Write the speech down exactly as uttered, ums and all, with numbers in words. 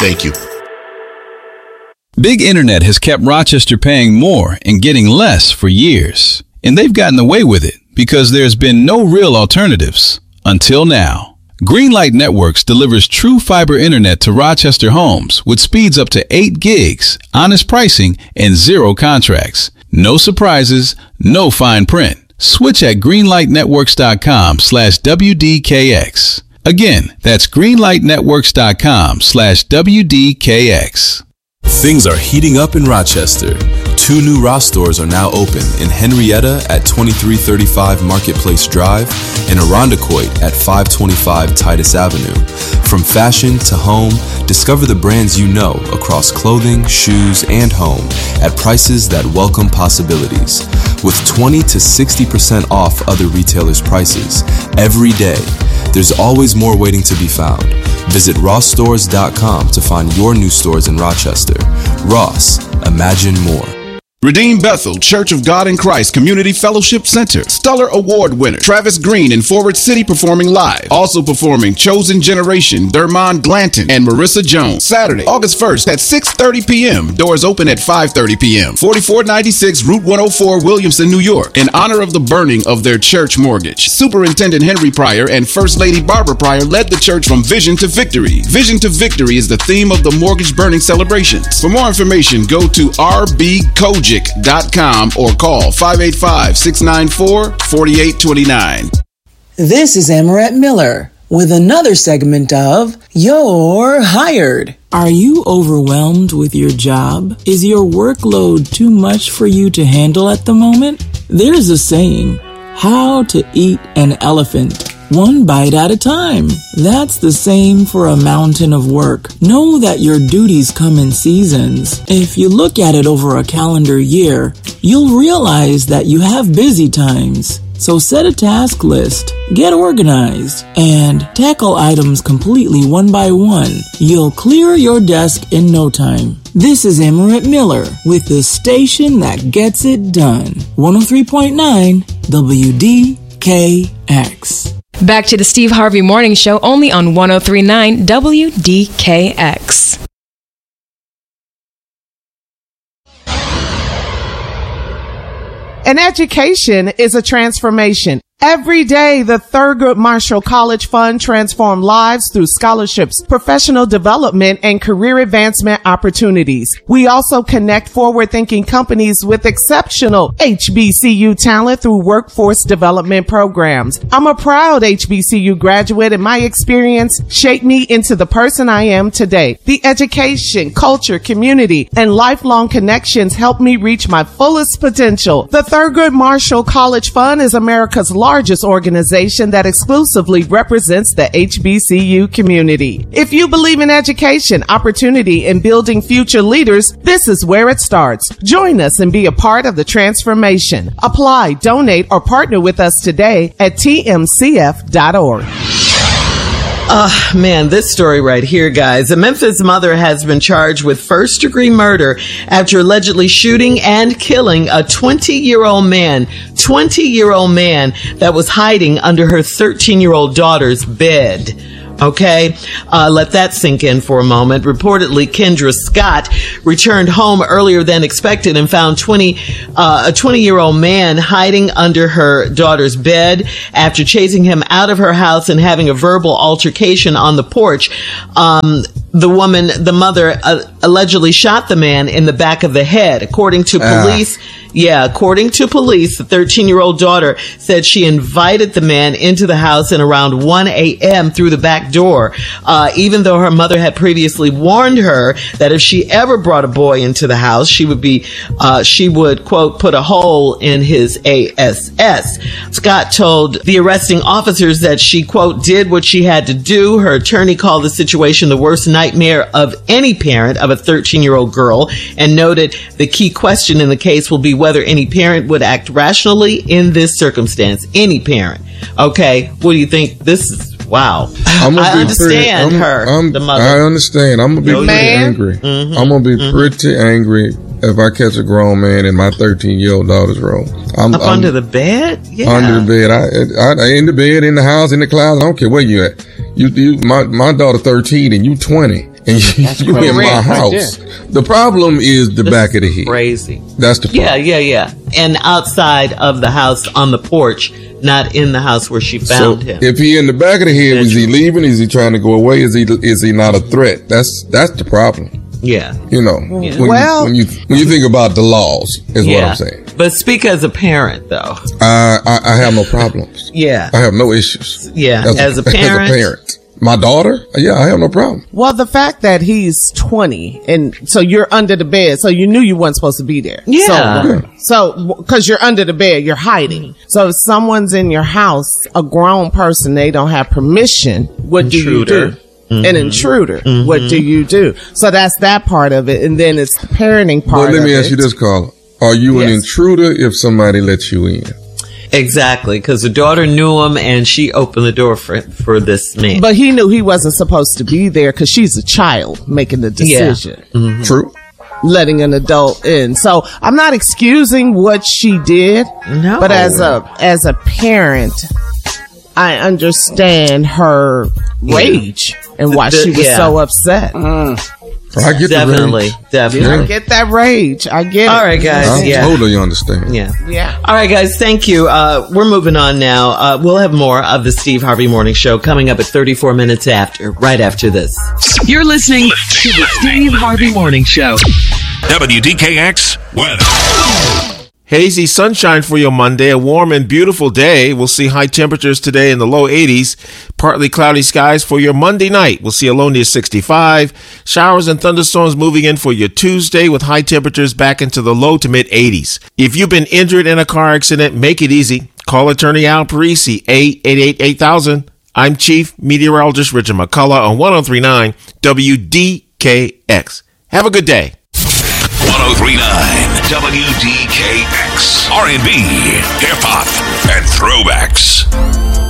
Thank you. Big Internet has kept Rochester paying more and getting less for years. And they've gotten away with it because there's been no real alternatives. Until now. Greenlight Networks delivers true fiber internet to Rochester homes with speeds up to eight gigs, honest pricing, and zero contracts. No surprises, no fine print. Switch at greenlightnetworks.com slash WDKX. Again, that's greenlightnetworks.com slash WDKX. Things are heating up in Rochester. Two new Ross stores are now open in Henrietta at twenty-three thirty-five Marketplace Drive and Irondequoit at five twenty-five Titus Avenue. From fashion to home, discover the brands you know across clothing, shoes, and home at prices that welcome possibilities. With twenty to sixty percent off other retailers' prices every day, there's always more waiting to be found. Visit ross stores dot com to find your new stores in Rochester. Ross, imagine more. Redeem Bethel Church of God in Christ Community Fellowship Center. Stellar Award winner Travis Green and Forward City performing live. Also performing Chosen Generation, Dermond Glanton, and Marissa Jones. Saturday, August first at six thirty p.m. Doors open at five thirty p.m. forty-four ninety-six Route one oh four, Williamson, New York. In honor of the burning of their church mortgage, Superintendent Henry Pryor and First Lady Barbara Pryor led the church from vision to victory. Vision to victory is the theme of the mortgage burning celebrations. For more information, go to r b kojic dot com or call five eight five, six nine four, four eight two nine. This is Amaret Miller with another segment of You're Hired. Are you overwhelmed with your job? Is your workload too much for you to handle at the moment? There's a saying, how to eat an elephant. One bite at a time. That's the same for a mountain of work. Know that your duties come in seasons. If you look at it over a calendar year, you'll realize that you have busy times. So set a task list, get organized, and tackle items completely one by one. You'll clear your desk in no time. This is Amaret Miller with the station that gets it done. one oh three point nine W D K X. Back to the Steve Harvey Morning Show, only on one oh three point nine W D K X. An education is a transformation. Every day, the Thurgood Marshall College Fund transforms lives through scholarships, professional development, and career advancement opportunities. We also connect forward-thinking companies with exceptional H B C U talent through workforce development programs. I'm a proud H B C U graduate, and my experience shaped me into the person I am today. The education, culture, community, and lifelong connections helped me reach my fullest potential. The Thurgood Marshall College Fund is America's largest largest organization that exclusively represents the H B C U community. If you believe in education, opportunity, and building future leaders, this is where it starts. Join us and be a part of the transformation. Apply, donate, or partner with us today at T M C F dot org. Oh, man, this story right here, guys. A Memphis mother has been charged with first-degree murder after allegedly shooting and killing a twenty-year-old man, twenty-year-old man that was hiding under her thirteen-year-old daughter's bed. Okay, uh, let that sink in for a moment. Reportedly, Kendra Scott returned home earlier than expected and found twenty, uh, a twenty-year-old man hiding under her daughter's bed after chasing him out of her house and having a verbal altercation on the porch. Um, the woman, the mother, uh, allegedly shot the man in the back of the head. According to police, uh. yeah, according to police, the thirteen-year-old daughter said she invited the man into the house at around one a.m. through the back door, uh, even though her mother had previously warned her that if she ever brought a boy into the house, she would be, uh, she would, quote, put a hole in his A S S. Scott told the arresting officers that she, quote, did what she had to do. Her attorney called the situation the worst nightmare of any parent of a thirteen-year-old girl and noted the key question in the case will be whether any parent would act rationally in this circumstance. Any parent. Okay. What do you think? This is, wow. I'm gonna I be understand pretty, I'm, her, I'm, the mother. I understand. I'm going to be No, pretty man. angry. Mm-hmm. I'm going to be Mm-hmm. pretty angry if I catch a grown man in my thirteen-year-old daughter's room. I'm, Up I'm, under the bed? Yeah. Under the bed. I, I, in the bed, in the house, in the closet. I don't care where you at. You, you, my, my daughter thirteen and you twenty. and you, you in my house. The problem is the This back of the is head. Crazy. That's the problem. Yeah, yeah, yeah. And outside of the house on the porch, not in the house where she found so him. If he in the back of the head, is he leaving? Is he trying to go away? Is he is he not a threat? That's that's the problem. Yeah. You know, Yeah. when, Well- you, when you when you think about the laws, is yeah. what I'm saying. But speak as a parent, though. I, I I have no problems. Yeah. I have no issues. Yeah. As, As a parent. as a parent, my daughter, yeah, I have no problem. Well, the fact that he's twenty and so you're under the bed, so you knew you weren't supposed to be there. Yeah. So, so because you're under the bed, you're hiding. So if someone's in your house, a grown person, they don't have permission. What do you Intruder. do? An intruder. What do you do? So that's that part of it. And then it's the parenting part But let of me it. ask you this, Carla. Are you an Yes. intruder if somebody lets you in? Exactly. Because the daughter knew him and she opened the door for, for this man. But he knew he wasn't supposed to be there because she's a child making the Yeah. decision. Mm-hmm. True. Letting an adult in. So I'm not excusing what she did. No. But as a as a parent, I understand her rage and why The- she was yeah. so upset. I get Definitely. the Definitely. I get that rage. I get All it. right, guys. range. I Yeah. totally understand. Yeah. Yeah. All right, guys. Thank you. Uh, we're moving on now. Uh, we'll have more of the Steve Harvey Morning Show coming up at thirty-four minutes after, right after this. You're listening to the Steve Harvey Morning Show. W D K X weather. Hazy sunshine for your Monday, a warm and beautiful day. We'll see high temperatures today in the low eighties. Partly cloudy skies for your Monday night. We'll see a low near sixty-five. Showers and thunderstorms moving in for your Tuesday with high temperatures back into the low to mid eighties. If you've been injured in a car accident, make it easy. Call attorney Al Parisi, eight eight eight, eight thousand. I'm Chief Meteorologist Richard McCullough on one oh three point nine W D K X. Have a good day. one oh three point nine W D K X. R and B, hip